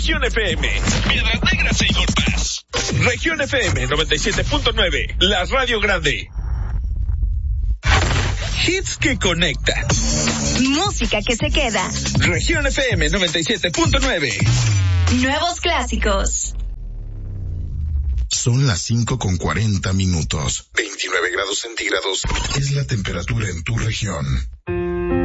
Región FM, Piedras Negras e Igorpaz. Región FM 97.9, la radio grande. Hits que conectan. Música que se queda. Región FM 97.9. Nuevos clásicos. Son las 5:40. 29 grados centígrados es la temperatura en tu región.